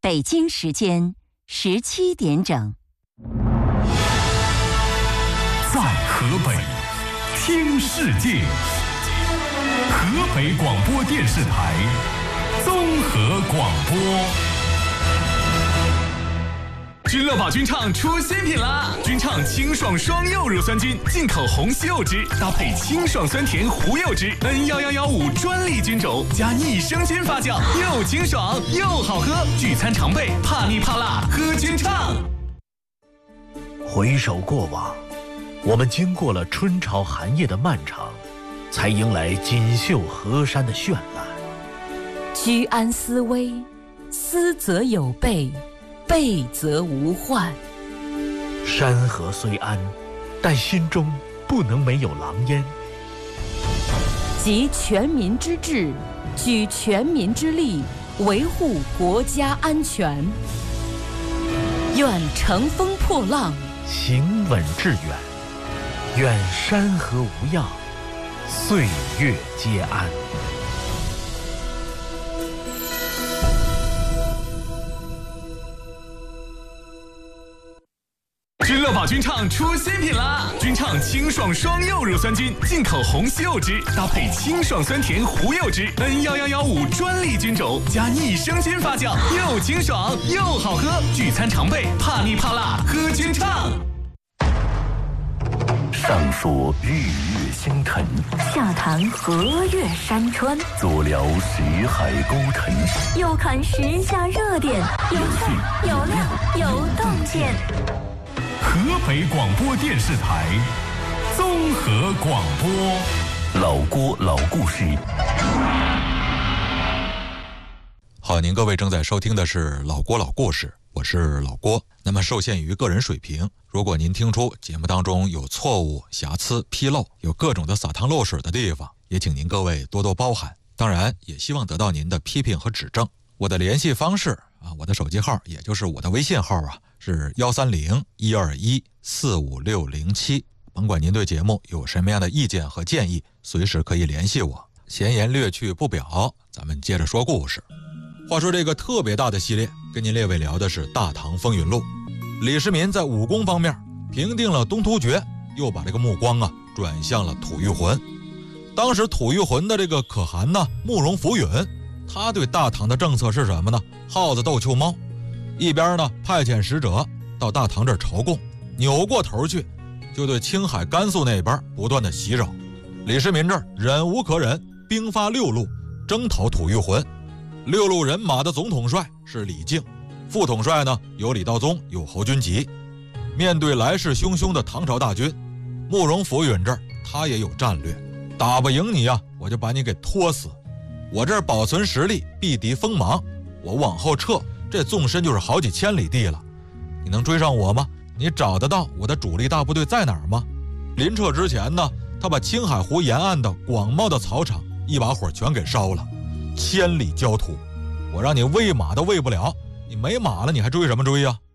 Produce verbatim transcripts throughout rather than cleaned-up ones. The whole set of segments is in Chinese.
北京时间十七点整。 在河北听世界，河北广播电视台综合广播。君乐宝君畅出新品啦！君畅清爽双柚乳酸菌，进口红西柚汁，搭配清爽酸甜胡柚汁 N 一一一五专利菌种，加益生菌发酵，又清爽又好喝。聚餐常备，怕腻怕辣，喝君畅。 回首过往，我们经过了春潮寒夜的漫长，才迎来锦绣河山的绚烂。 居安思危，思则有备，备则无患。 山河虽安，但心中不能没有狼烟。 集全民之智，举全民之力，维护国家安全。愿乘风破浪， 行稳致远。愿山河无恙，岁月皆安。 君乐宝君畅出新品啦！君畅清爽双柚乳酸菌，进口红西柚汁，搭配清爽酸甜胡柚汁 N 一一一五专利菌种，加益生菌发酵，又清爽又好喝。聚餐常备，怕腻怕辣，喝君畅。 上说日月星辰， 下谈河岳山川， 左聊识海沟沉， 右看时下热点，有趣有料有洞见。 河北广播电视台综合广播， 老郭老故事。 好，您各位正在收听的是老郭老故事，我是老郭。那么受限于个人水平，如果您听出节目当中有错误、瑕疵、纰漏，有各种的洒汤漏水的地方，也请您各位多多包涵。当然也希望得到您的批评和指正。我的联系方式啊，我的手机号也就是我的微信号啊，是幺三零一二一四五六零七。甭管您对节目有什么样的意见和建议，随时可以联系我。闲言略去不表，咱们接着说故事。话说这个特别大的系列，跟您列位聊的是《大唐风云录》。李世民在武功方面平定了东突厥，又把这个目光啊转向了吐谷浑。当时吐谷浑的这个可汗呢，慕容福允，他对大唐的政策是什么呢？耗子斗秋猫，一边呢派遣使者到大唐这儿朝贡，扭过头去就对青海甘肃那边不断的袭扰。李世民这儿忍无可忍，兵发六路征讨吐谷浑。六路人马的总统帅是李靖，副统帅呢有李道宗，有侯君集。面对来势汹汹的唐朝大军，慕容福允这儿他也有战略，打不赢你啊，我就把你给拖死。我这儿保存实力，避敌锋芒，我往后撤，这纵深就是好几千里地了。你能追上我吗？你找得到我的主力大部队在哪儿吗？临撤之前呢，他把青海湖沿岸的广袤的草场一把火全给烧了，千里焦土，我让你喂马都喂不了，你没马了你还追什么追呀？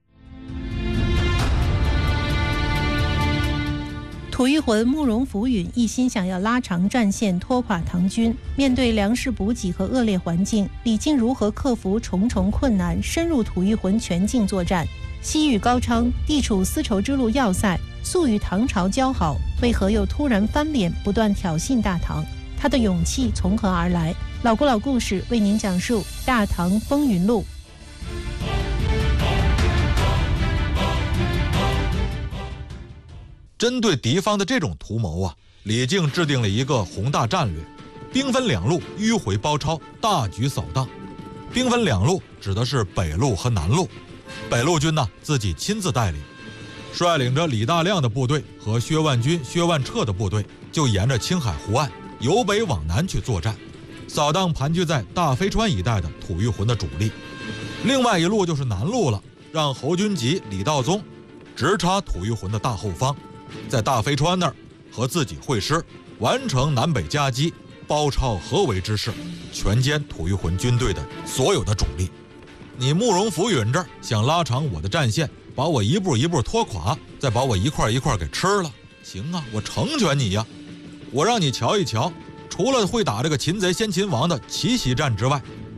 吐谷浑慕容福允一心想要拉长战线，拖垮唐军。面对粮食补给和恶劣环境，李靖如何克服重重困难，深入吐谷浑全境作战？西域高昌地处丝绸之路要塞，素与唐朝交好，为何又突然翻脸，不断挑衅大唐？他的勇气从何而来？老郭老故事为您讲述《大唐风云录》。 针对敌方的这种图谋啊，李靖制定了一个宏大战略，兵分两路迂回包抄，大举扫荡。兵分两路指的是北路和南路。北路军呢自己亲自带领，率领着李大亮的部队和薛万军、薛万彻的部队，就沿着青海湖岸由北往南去作战，扫荡盘踞在大飞川一带的吐谷浑的主力。另外一路就是南路了，让侯君集、李道宗直插吐谷浑的大后方，在大飞川那儿和自己会师，完成南北夹击、包抄合围之势，全歼吐谷浑军队的所有的主力。你慕容福允这儿想拉长我的战线，把我一步一步拖垮，再把我一块一块给吃了，行啊，我成全你呀！我让你瞧一瞧，除了会打这个擒贼先擒王的奇袭战之外，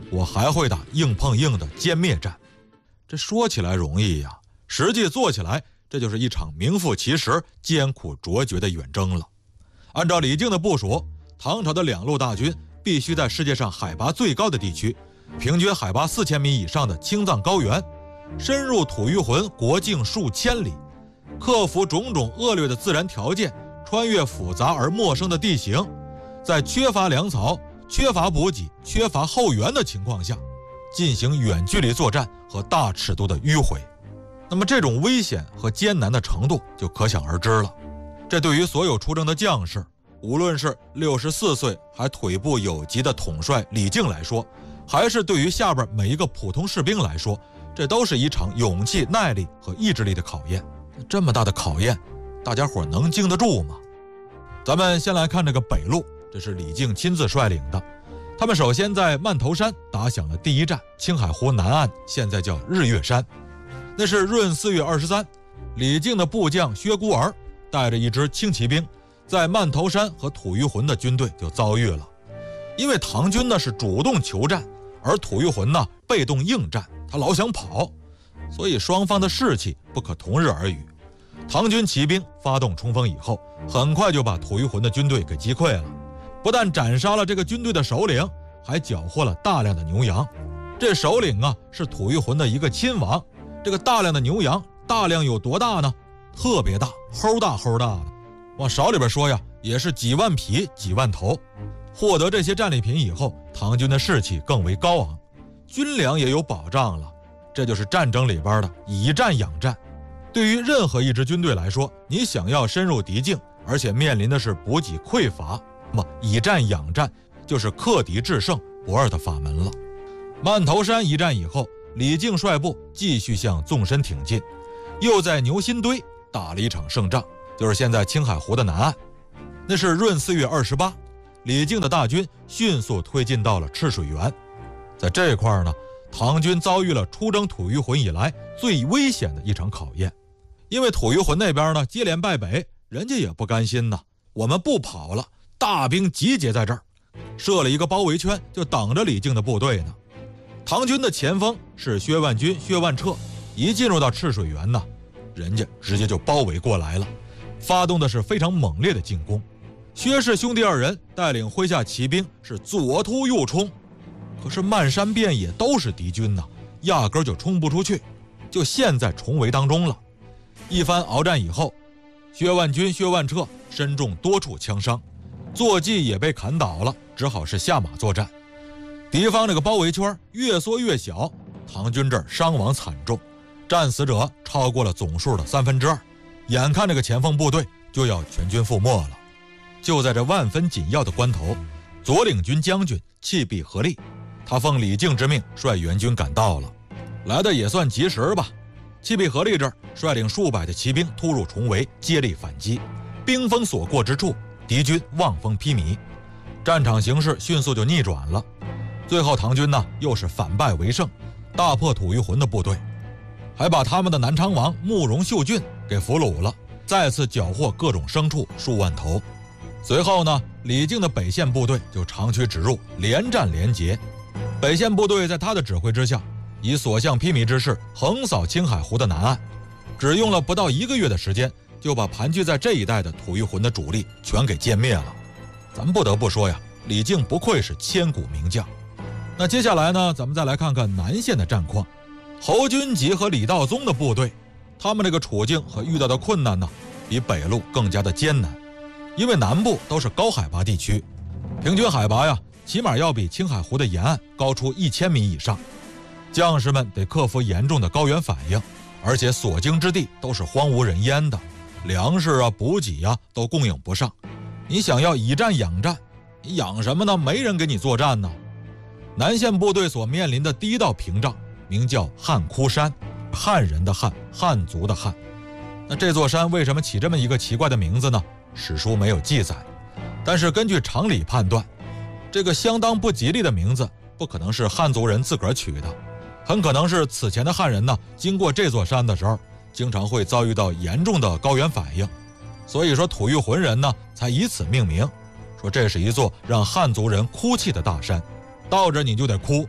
我还会打硬碰硬的歼灭战。这说起来容易呀，实际做起来，这就是一场名副其实、艰苦卓绝的远征了。按照李靖的部署，唐朝的两路大军必须在世界上海拔最高的地区，平均海拔四千米以上的青藏高原，深入吐谷浑国境数千里，克服种种恶劣的自然条件，穿越复杂而陌生的地形，在缺乏粮草、缺乏补给、缺乏后援的情况下，进行远距离作战和大尺度的迂回。那么这种危险和艰难的程度就可想而知了。这对于所有出征的将士，无论是六十四岁还腿部有疾的统帅李靖来说，还是对于下边每一个普通士兵来说，这都是一场勇气、耐力和意志力的考验。这么大的考验，大家伙能经得住吗？咱们先来看这个北路，这是李靖亲自率领的。他们首先在曼头山打响了第一战，青海湖南岸现在叫日月山。那是闰四月二十三，李靖的部将薛孤儿带着一支轻骑兵，在曼头山和吐谷浑的军队就遭遇了。因为唐军呢是主动求战，而吐谷浑呢被动应战，他老想跑，所以双方的士气不可同日而语。唐军骑兵发动冲锋以后，很快就把吐谷浑的军队给击溃了，不但斩杀了这个军队的首领，还缴获了大量的牛羊。这首领啊是吐谷浑的一个亲王，这个大量的牛羊，大量有多大呢？特别大，齁大齁大的。往少里边说呀，也是几万匹几万头。获得这些战利品以后，唐军的士气更为高昂，军粮也有保障了。这就是战争里边的以战养战。对于任何一支军队来说，你想要深入敌境，而且面临的是补给匮乏，那么以战养战就是克敌制胜不二的法门了。曼头山一战以后，李靖率部继续向纵深挺进，又在牛心堆打了一场胜仗，就是现在青海湖的南岸。那是闰四月二十八，李靖的大军迅速推进到了赤水原。在这一块呢，唐军遭遇了出征吐谷浑以来最危险的一场考验。因为吐谷浑那边呢接连败北，人家也不甘心呐，我们不跑了，大兵集结在这儿，设了一个包围圈，就等着李靖的部队呢。唐军的前锋是薛万军、薛万彻，一进入到赤水原呢，人家直接就包围过来了，发动的是非常猛烈的进攻。薛氏兄弟二人带领麾下骑兵是左突右冲，可是漫山遍野都是敌军呐，压根就冲不出去，就陷在重围当中了。一番鏖战以后，薛万军、薛万彻身中多处枪伤，坐骑也被砍倒了，只好是下马作战。敌方这个包围圈越缩越小，唐军这儿伤亡惨重，战死者超过了总数的三分之二，眼看这个前锋部队就要全军覆没了。就在这万分紧要的关头，左领军将军弃必合力，他奉李靖之命率援军赶到了，来的也算及时吧。弃必合力这儿率领数百的骑兵突入重围，接力反击，兵锋所过之处，敌军望风披靡，战场形势迅速就逆转了。最后唐军呢又是反败为胜，大破吐谷浑的部队，还把他们的南昌王慕容秀俊给俘虏了，再次缴获各种牲畜数万头。随后呢，李靖的北线部队就长驱直入，连战连捷。北线部队在他的指挥之下，以所向披靡之势横扫青海湖的南岸，只用了不到一个月的时间，就把盘踞在这一带的吐谷浑的主力全给歼灭了。咱们不得不说呀，李靖不愧是千古名将。那接下来呢，咱们再来看看南线的战况。侯君集和李道宗的部队，他们这个处境和遇到的困难呢，比北路更加的艰难。因为南部都是高海拔地区，平均海拔呀，起码要比青海湖的沿岸高出一千米以上。将士们得克服严重的高原反应，而且所经之地都是荒无人烟的，粮食啊、补给啊都供应不上。你想要以战养战，你养什么呢？没人给你作战呢。南线部队所面临的第一道屏障名叫汉窟山，汉人的汉，汉族的汉。那这座山为什么起这么一个奇怪的名字呢？史书没有记载，但是根据常理判断，这个相当不吉利的名字不可能是汉族人自个儿取的，很可能是此前的汉人呢，经过这座山的时候，经常会遭遇到严重的高原反应，所以说吐谷浑人呢才以此命名，说这是一座让汉族人哭泣的大山，到这你就得哭，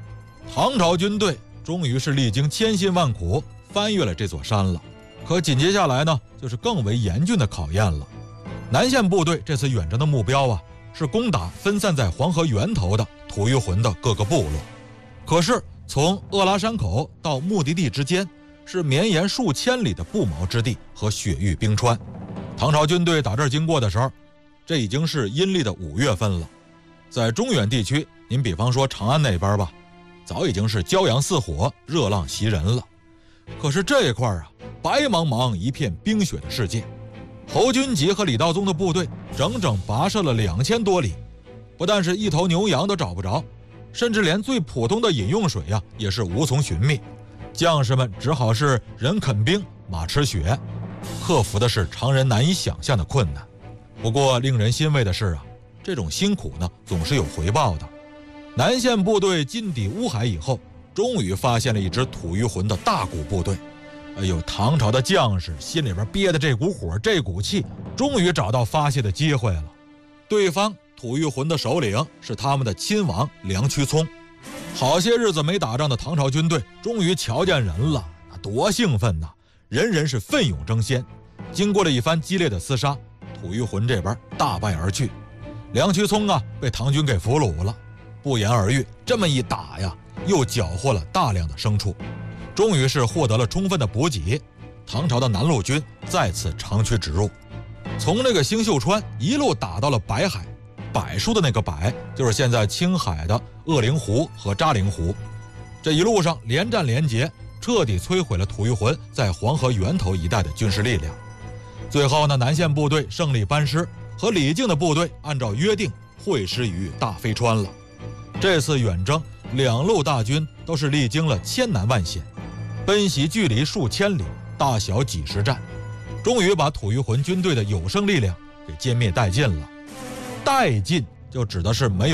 唐朝军队终于是历经千辛万苦翻越了这座山了。可紧接下来呢，就是更为严峻的考验了。南线部队这次远征的目标啊，是攻打分散在黄河源头的吐谷浑的各个部落。可是从鄂拉山口到目的地之间是绵延数千里的不毛之地和雪域冰川。唐朝军队打这儿经过的时候，这已经是阴历的五月份了。在中原地区，您比方说长安那边吧，早已经是骄阳似火，热浪袭人了。可是这一块啊，白茫茫一片冰雪的世界，侯君集和李道宗的部队整整跋涉了两千多里，不但是一头牛羊都找不着，甚至连最普通的饮用水呀、啊、也是无从寻觅。将士们只好是人啃冰，马吃雪，克服的是常人难以想象的困难。不过令人欣慰的是啊，这种辛苦呢总是有回报的。南线部队进抵乌海以后，终于发现了一支吐谷浑的大股部队。哎呦，唐朝的将士心里边憋的这股火这股气，终于找到发泄的机会了。对方吐谷浑的首领是他们的亲王梁屈聪。好些日子没打仗的唐朝军队终于瞧见人了，那多兴奋呐！人人是奋勇争先。经过了一番激烈的厮杀，吐谷浑这边大败而去。梁屈聪啊被唐军给俘虏了。不言而喻，这么一打呀，又缴获了大量的牲畜，终于是获得了充分的补给。唐朝的南路军再次长驱直入，从这个星宿川一路打到了白海。柏树的那个柏就是现在青海的鄂陵湖和扎陵湖。这一路上连战连捷，彻底摧毁了吐谷浑在黄河源头一带的军事力量。最后呢，南线部队胜利班师，和李靖的部队按照约定会师于大飞川了。这次远征，两路大军都是历经了千难万险，奔袭距离数千里，大小几十战，终于把吐谷浑军队的有生力量给歼灭殆尽了。殆尽就指的是没有